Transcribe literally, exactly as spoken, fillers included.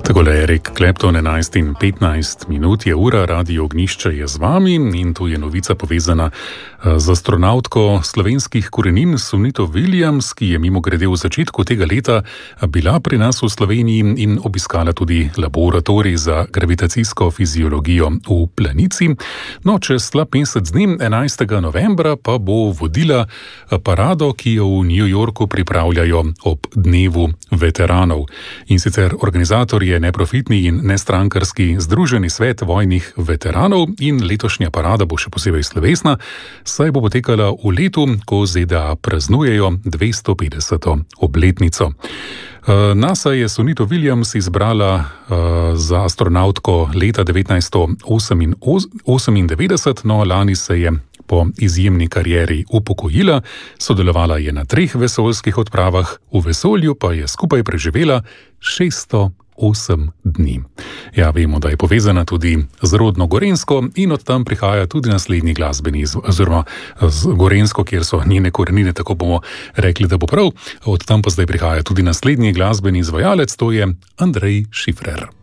Takole je Erik Klepton, enajst in petnajst minut je ura, Radio Ognjišče je z vami in tu je novica povezana z astronautko slovenskih korenin Sunito Williams, ki je mimogrede v začetku tega leta bila pri nas v Sloveniji in obiskala tudi laboratorij za gravitacijsko fiziologijo v Planici. No, čez slab mesec dni, enajstega novembra, pa bo vodila parado, ki jo v New Yorku pripravljajo ob dnevu veteranov. In sicer organizator je neprofitni in nestrankarski Združeni svet vojnih veteranov in letošnja parada bo še posebej slovesna, saj bo potekala v letu, ko Z D A praznujejo dvesto petdeseto obletnico. NASA je Sunito Williams izbrala uh, za astronautko leta devetnajststo osemindevetdeset, no lani se je po izjemni karieri upokojila, sodelovala je na treh vesoljskih odpravah, v vesolju pa je skupaj preživela šeststo osem dni. Ja, vemo, da je povezana tudi z rodno Gorenjsko in od tam prihaja tudi naslednji glasbeni, oziroma z Gorenjsko, kjer so njene korenine, tako bomo rekli, da bo prav. Od tam pa zdaj prihaja tudi naslednji glasbeni izvajalec, to je Andrej Šifrer.